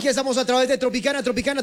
Aquí estamos a través de Tropicana.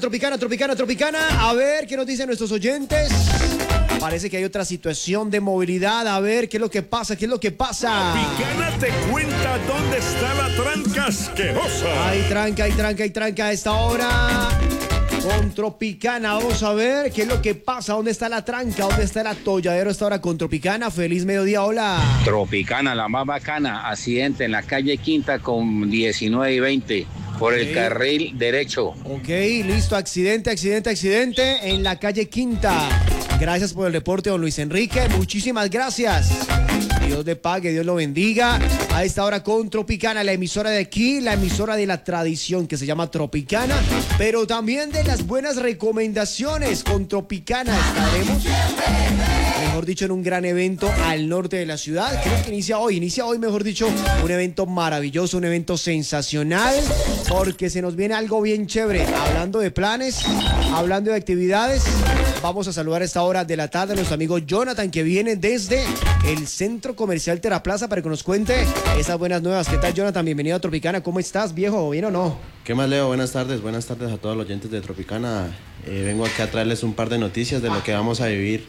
A ver qué nos dicen nuestros oyentes. Parece que hay otra situación de movilidad. A ver qué es lo que pasa. Tropicana te cuenta dónde está la tranca asquerosa. Hay tranca a esta hora. Con Tropicana, vamos a ver qué es lo que pasa, dónde está la tranca, dónde está el atolladero a esta hora con Tropicana. Feliz mediodía, hola. Tropicana, la más bacana, accidente en la calle Quinta con 19 y 20 por el carril derecho. Ok, listo, accidente en la calle Quinta. Gracias por el reporte, don Luis Enrique, muchísimas gracias. Dios le pague, Dios lo bendiga. A esta hora con Tropicana, la emisora de aquí, la emisora de la tradición que se llama Tropicana, pero también de las buenas recomendaciones. Con Tropicana estaremos, mejor dicho, en un gran evento al norte de la ciudad. Creo que inicia hoy, mejor dicho, un evento maravilloso, un evento sensacional, porque se nos viene algo bien chévere. Hablando de planes, hablando de actividades, vamos a saludar a esta hora de la tarde a nuestro amigo Jonathan, que viene desde el Centro Comercial Teraplaza para que nos cuente esas buenas nuevas. ¿Qué tal, Jonathan? Bienvenido a Tropicana. ¿Cómo estás, viejo? ¿Bien o no? ¿Qué más, Leo? Buenas tardes a todos los oyentes de Tropicana. Vengo aquí a traerles un par de noticias de lo que vamos a vivir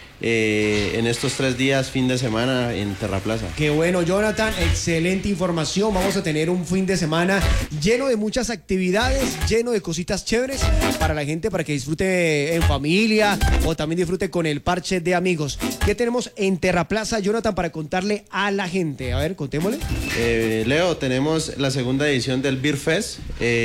en estos 3 días, fin de semana en Terraplaza. Qué bueno, Jonathan, excelente información. Vamos a tener un fin de semana lleno de muchas actividades, lleno de cositas chéveres para la gente, para que disfrute en familia o también disfrute con el parche de amigos. ¿Qué tenemos en Terraplaza, Jonathan, para contarle a la gente? A ver, contémosle. Leo, tenemos la segunda edición del Beer Fest.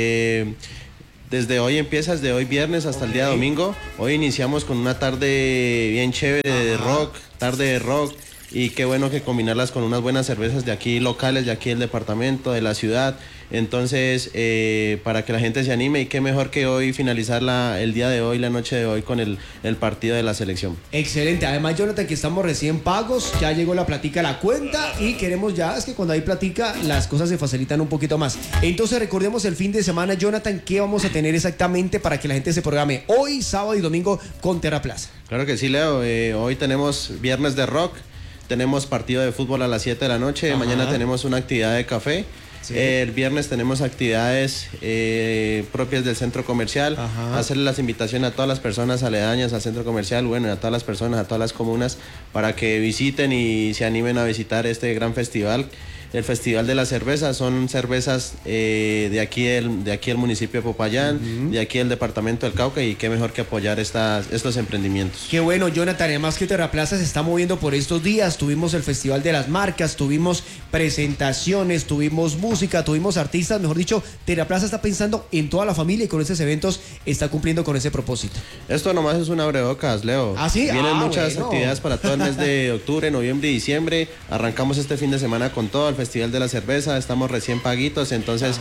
Desde hoy empieza, desde hoy viernes hasta el día domingo. Hoy iniciamos con una tarde bien chévere de rock, tarde de rock. Y qué bueno que combinarlas con unas buenas cervezas de aquí locales, de aquí del departamento, de la ciudad. Entonces, para que la gente se anime, y qué mejor que hoy finalizar el día de hoy, la noche de hoy, con el partido de la selección. Excelente. Además, Jonathan, que estamos recién pagos, ya llegó la platica a la cuenta y queremos ya, es que cuando hay platica, las cosas se facilitan un poquito más. Entonces, recordemos el fin de semana, Jonathan, ¿qué vamos a tener exactamente para que la gente se programe hoy, sábado y domingo con Terraplaza? Claro que sí, Leo. Hoy tenemos viernes de rock, tenemos partido de fútbol a las 7 de la noche, mañana tenemos una actividad de café. Sí. El viernes tenemos actividades propias del centro comercial. Hacerle las invitaciones a todas las personas aledañas al centro comercial, bueno, a todas las personas, a todas las comunas, para que visiten y se animen a visitar este gran festival. El Festival de la Cerveza, son cervezas de aquí el municipio de Popayán, de aquí el departamento del Cauca, y qué mejor que apoyar estos emprendimientos. Qué bueno, Jonathan, además que Terraplaza se está moviendo por estos días. Tuvimos el Festival de las Marcas, tuvimos presentaciones, tuvimos música, tuvimos artistas, mejor dicho, Terraplaza está pensando en toda la familia y con estos eventos está cumpliendo con ese propósito. Esto nomás es un abrebocas, Leo. ¿Ah, sí? Vienen muchas actividades para todo el mes de octubre, noviembre y diciembre. Arrancamos este fin de semana con todo el Festival de la Cerveza, estamos recién paguitos, entonces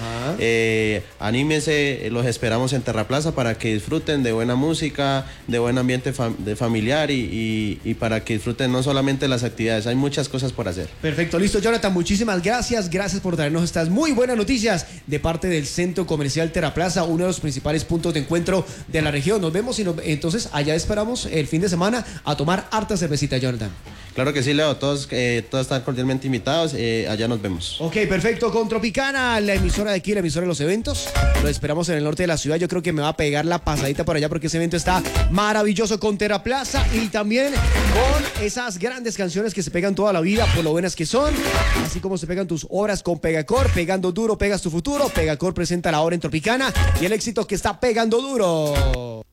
anímense, los esperamos en Terraplaza para que disfruten de buena música, de buen ambiente familiar y para que disfruten no solamente las actividades, hay muchas cosas por hacer. Perfecto, listo, Jonathan, muchísimas gracias por traernos estas muy buenas noticias de parte del Centro Comercial Terraplaza, uno de los principales puntos de encuentro de la región. Nos vemos entonces allá esperamos el fin de semana a tomar harta cervecita, Jonathan. Claro que sí, Leo, todos están cordialmente invitados, allá nos vemos. Ok, perfecto, con Tropicana, la emisora de aquí, la emisora de los eventos, lo esperamos en el norte de la ciudad. Yo creo que me va a pegar la pasadita por allá porque ese evento está maravilloso con Terraplaza y también con esas grandes canciones que se pegan toda la vida por lo buenas que son, así como se pegan tus obras con Pegacor. Pegando duro, pegas tu futuro. Pegacor presenta la hora en Tropicana y el éxito que está pegando duro.